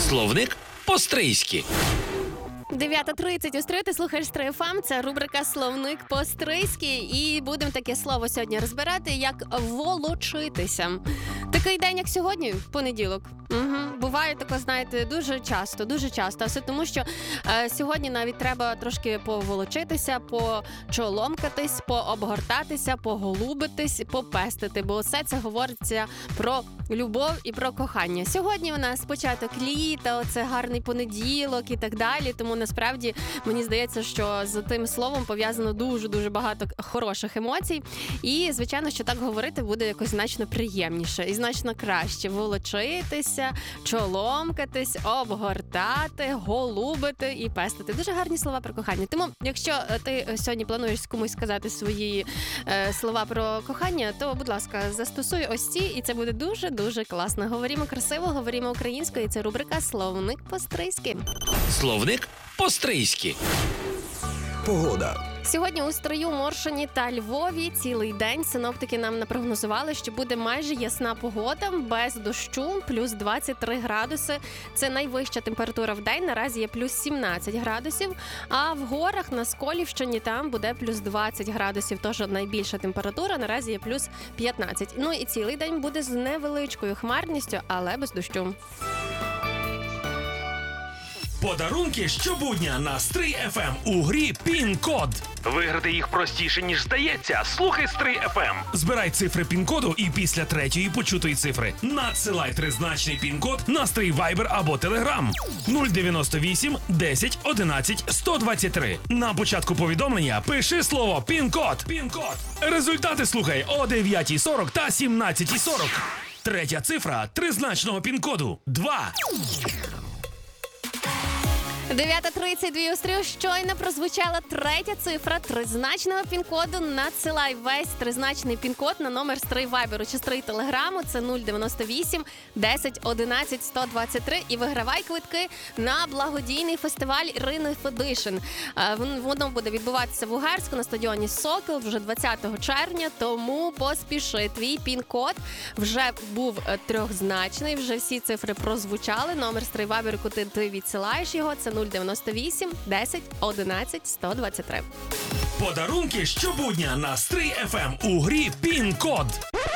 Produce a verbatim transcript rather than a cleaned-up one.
Словник по-стрийськи. дев'ята тридцять у Стрию, ти слухаєш Стрий еф ем, це рубрика «Словник по-стрийськи». І будемо таке слово сьогодні розбирати, як волочитися. Такий день, як сьогодні, понеділок. Угу. Буває таке, знаєте, дуже часто, дуже часто. А все тому, що е, сьогодні навіть треба трошки поволочитися, почоломкатись, пообгортатися, поголубитись, попестити. Бо все це говориться про любов і про кохання. Сьогодні у нас початок літа, це гарний понеділок і так далі. Тому насправді мені здається, що з тим словом пов'язано дуже-дуже багато хороших емоцій. І, звичайно, що так говорити буде якось значно приємніше і значно краще. Волочитися, чоломкатись, обгортати, голубити і пестити. Дуже гарні слова про кохання. Тому, якщо ти сьогодні плануєш комусь сказати свої е, слова про кохання, то, будь ласка, застосуй ось ці, і це буде дуже-дуже класно. Говоримо красиво, говоримо українською, і це рубрика «Словник по-стрийськи». Словник по-стрийськи. Погода. Сьогодні у Стрию, Моршині та Львові цілий день синоптики нам напрогнозували, що буде майже ясна погода, без дощу, плюс двадцять три градуси. Це найвища температура в день, наразі є плюс сімнадцять градусів. А в горах на Сколівщині там буде плюс двадцять градусів, тож найбільша температура, наразі є плюс п'ятнадцять. Ну і цілий день буде з невеличкою хмарністю, але без дощу. Подарунки щобудня на Стрий еф ем у грі «Пін-код». Виграти їх простіше, ніж здається. Слухай Стрий еф ем. Збирай цифри пін-коду і після третьої почутої цифри надсилай тризначний пін-код на Стрий Вайбер або Телеграм. нуль дев'яносто вісім десять одинадцять сто двадцять три. На початку повідомлення пиши слово «Пін-код». Пін-код. Результати слухай о дев'ятій сорок та сімнадцятій сорок. Третя цифра тризначного пін-коду – два. дев'ята тридцять дві у Стрию, щойно прозвучала третя цифра тризначного пін-коду. Надсилай весь тризначний пін-код на номер Стрий Вайберу чи Стрий Телеграму. Це нуль дев'яносто вісім десять одинадцять сто двадцять три. І вигравай квитки на благодійний фестиваль Ірини Федишин. Воно буде відбуватися в Угерську на стадіоні «Сокіл» вже двадцятого червня, тому поспіши. Твій пін-код вже був трьохзначний, вже всі цифри прозвучали. Номер Стрий Вайберу, куди ти відсилаєш його, це нуль дев'яносто вісім десять одинадцять сто двадцять три. Подарунки щобудня на Стрий еф ем у грі «Пін-код».